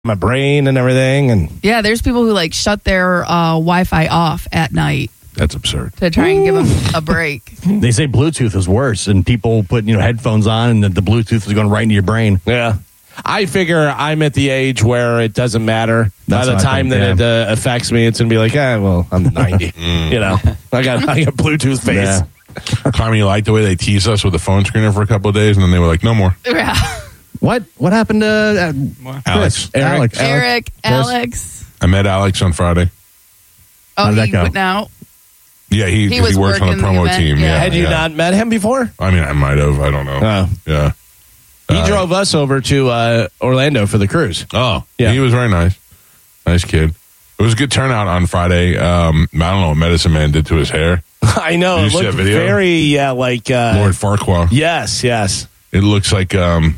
my brain and everything. And Yeah, there's people who like shut their Wi-Fi off at night That's absurd. to try and give them a break. They say Bluetooth is worse, and people put headphones on, and the Bluetooth is going right into your brain. yeah. I figure I'm at the age where it doesn't matter. That's By the what I time think, that it affects me, it's going to be like, well, I'm 90. I got Bluetooth face. Yeah. Carmen, you like the way they tease us with the phone screener for a couple of days, and then they were like, no more. Yeah. What happened to Alex. Eric, Alex. I met Alex on Friday. Oh, How did that he go? went out. Yeah, he was works on working the promo the event, team. yeah. Yeah, Had you not met him before? I mean, I might have. I don't know. Oh. Yeah. He drove us over to Orlando for the cruise. Oh, Yeah. He was very nice. Nice kid. It was a good turnout on Friday. I don't know what Medicine Man did to his hair. I know. Did you It see looked that video? very, like... Lord Farquaad. Yes. It looks like a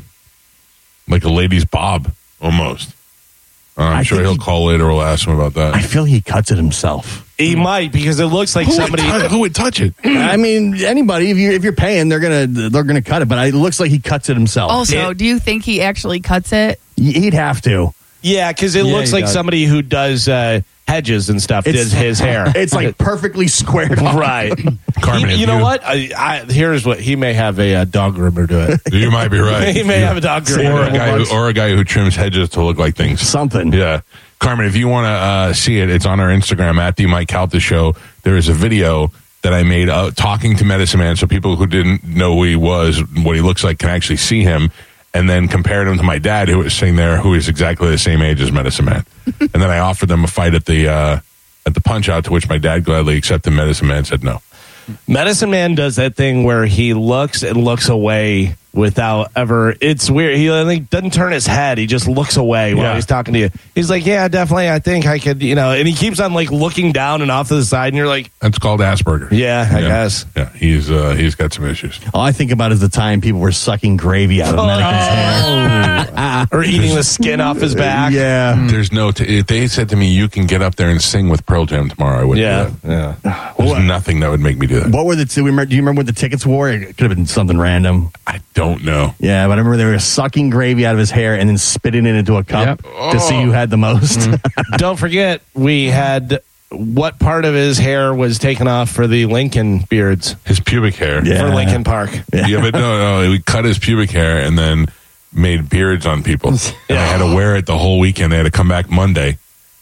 lady's bob, almost. I'm I sure think he'll call later. We'll ask him about that. I feel he cuts it himself. He might, because it looks like Who would touch it? I mean, anybody, if you're paying, they're gonna cut it. But it looks like he cuts it himself. Also, do you think he actually cuts it? He'd have to. Yeah, because it looks he like does. somebody who does hedges and stuff did his hair. It's like perfectly squared off. Right. Carmen, you know what? Here's what. He may have a dog groomer do it. You might be right. He may have a dog groomer. Or a guy who trims hedges to look like things. Something. Yeah. Carmen, if you want to see it, it's on our Instagram at the Mike Calta Show. There is a video that I made talking to Medicine Man, so people who didn't know who he was, what he looks like, can actually see him, and then compared him to my dad, who was sitting there, who is exactly the same age as Medicine Man. And then I offered them a fight at the Punch Out, to which my dad gladly accepted. Medicine Man said no. Medicine Man does that thing where he looks and looks away without ever. It's weird. He doesn't turn his head. He just looks away while he's talking to you. He's like, yeah, definitely. I think I could, and he keeps on looking down and off to the side, and you're like, That's called Asperger's. yeah, I guess. Yeah, he's got some issues. All I think about is the time people were sucking gravy out of Medicine's hair. Or eating the skin off his back. Yeah. There's no. If they said to me, "You can get up there and sing with Pearl Jam tomorrow," I wouldn't do that. Yeah. There's nothing that would make me do that. What were do you remember what the tickets were? It could have been something random. I don't know. Yeah, but I remember they were sucking gravy out of his hair and then spitting it into a cup to see who had the most. Don't forget, we had what part of his hair was taken off for the Lincoln beards His pubic hair. Yeah. for Lincoln Park. Yeah, but no. We cut his pubic hair and then made beards on people. And I had to wear it the whole weekend. They had to come back Monday,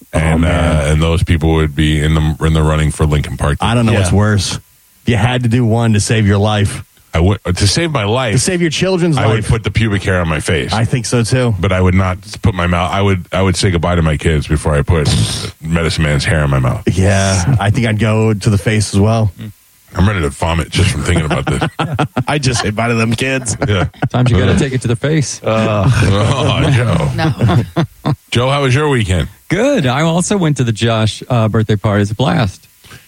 and those people would be in the running for Lincoln Park. I don't know what's worse. If you had to do one to save your life, I would to save my life. to save your children's I would life. put the pubic hair on my face. I think so too. But I would not put my mouth. I would say goodbye to my kids before I put Medicine Man's hair in my mouth. Yeah, I think I'd go to the face as well. I'm ready to vomit just from thinking about this. I just say bye to them kids. Yeah. Sometimes you got to take it to the face. Oh, Joe. No. Joe, how was your weekend? Good. I also went to the Josh birthday party. It's a blast.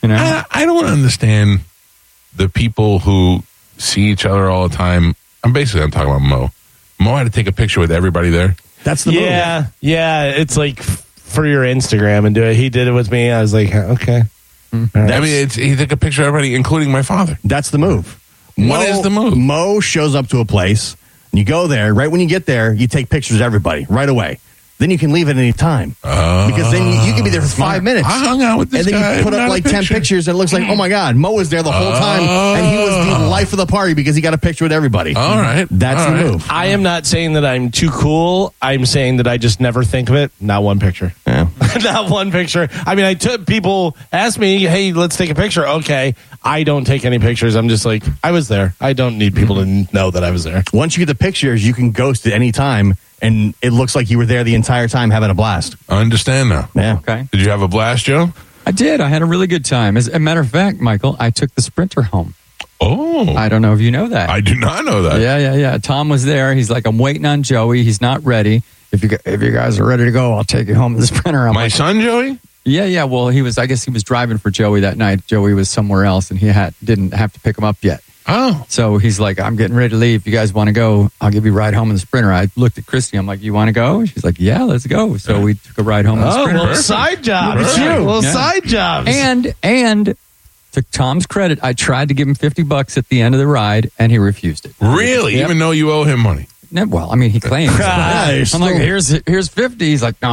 I don't understand the people who see each other all the time. I'm talking about Mo. Mo had to take a picture with everybody there. That's the move. Yeah. It's like for your Instagram and do it. He did it with me. I was like, okay. I mean, he took a picture of everybody, including my father. That's the move. What is the move? Mo shows up to a place, and you go there. Right when you get there, you take pictures of everybody right away. Then you can leave at any time. Because then you can be there for 5 minutes. I hung out with this and then guy. you put up like 10 pictures, and it looks like, oh my God, Mo was there the whole time, and he was the life of the party because he got a picture with everybody. All right. That's the move. I am not saying that I'm too cool. I'm saying that I just never think of it. Not one picture. Yeah. Not one picture. I mean, people ask me, hey, let's take a picture. Okay. I don't take any pictures. I'm just like, I was there. I don't need people to know that I was there. Once you get the pictures, you can ghost at any time, and it looks like you were there the entire time having a blast. I understand now. Yeah. Okay. Did you have a blast, Joe? I did. I had a really good time. As a matter of fact, Michael, I took the Sprinter home. Oh. I don't know if you know that. I do not know that. Yeah. Tom was there. He's like, I'm waiting on Joey. He's not ready. If you guys are ready to go, I'll take you home in the Sprinter. I'm My like, son, Joey? Yeah. Well, I guess he was driving for Joey that night. Joey was somewhere else, and he didn't have to pick him up yet. Oh. So he's like, I'm getting ready to leave. If you guys want to go, I'll give you a ride home in the Sprinter. I looked at Christy. I'm like, you want to go? She's like, yeah, let's go. So we took a ride home in the Sprinter. Well, side job. Look at you. Well, Yeah. side jobs. And to Tom's credit, I tried to give him $50 at the end of the ride, and he refused it. Really? Yep. Even though you owe him money? Well, I mean, he claims. Yeah, I'm like, here's 50. He's like, no,